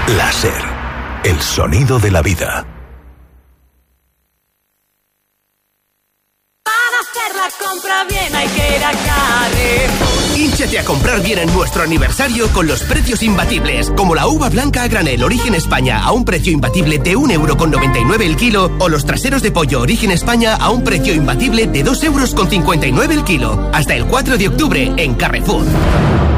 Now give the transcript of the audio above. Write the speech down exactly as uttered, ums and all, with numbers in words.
Láser, el sonido de la vida. Para hacer la compra bien hay que ir a Carrefour. Hínchate a comprar bien en nuestro aniversario con los precios imbatibles, como la uva blanca a granel Origen España a un precio imbatible de un euro con noventa y nueve el kilo, o los traseros de pollo Origen España a un precio imbatible de dos euros con cincuenta y nueve el kilo. Hasta el cuatro de octubre en Carrefour.